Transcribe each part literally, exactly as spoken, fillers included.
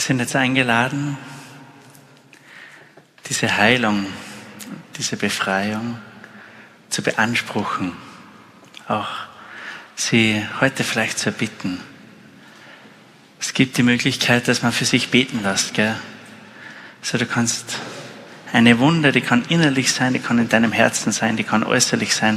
sind jetzt eingeladen, diese Heilung, diese Befreiung zu beanspruchen, auch sie heute vielleicht zu erbitten. Es gibt die Möglichkeit, dass man für sich beten lässt, gell? Also du kannst eine Wunde, die kann innerlich sein, die kann in deinem Herzen sein, die kann äußerlich sein.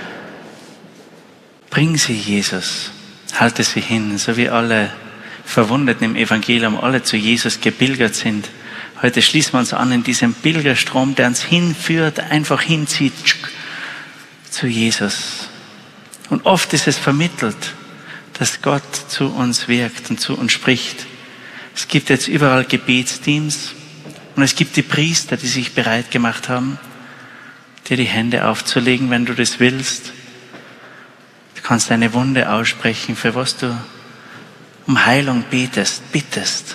Bring sie Jesus, halte sie hin, so wie alle Verwundeten im Evangelium, alle zu Jesus gepilgert sind. Heute schließen wir uns an in diesem Pilgerstrom, der uns hinführt, einfach hinzieht zu Jesus. Und oft ist es vermittelt, dass Gott zu uns wirkt und zu uns spricht. Es gibt jetzt überall Gebetsteams und es gibt die Priester, die sich bereit gemacht haben, dir die Hände aufzulegen, wenn du das willst. Du kannst eine Wunde aussprechen, für was du um Heilung betest, bittest.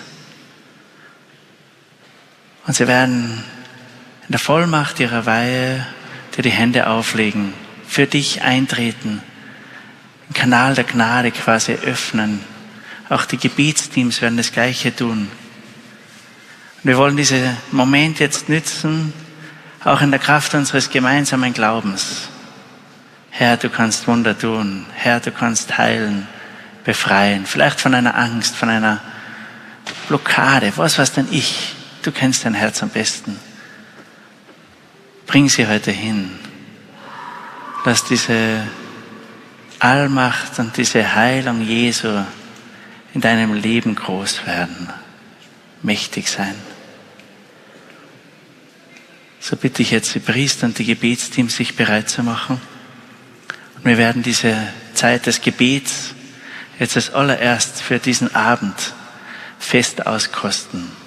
Und sie werden in der Vollmacht ihrer Weihe dir die Hände auflegen, für dich eintreten, den Kanal der Gnade quasi öffnen. Auch die Gebetsteams werden das Gleiche tun. Und wir wollen diesen Moment jetzt nützen, auch in der Kraft unseres gemeinsamen Glaubens. Herr, du kannst Wunder tun. Herr, du kannst heilen, befreien. Vielleicht von einer Angst, von einer Blockade. Was weiß denn ich? Du kennst dein Herz am besten. Bring sie heute hin. Lass diese Allmacht und diese Heilung Jesu in deinem Leben groß werden, mächtig sein. So bitte ich jetzt die Priester und die Gebetsteams, sich bereit zu machen. Und wir werden diese Zeit des Gebets jetzt als allererst für diesen Abend fest auskosten.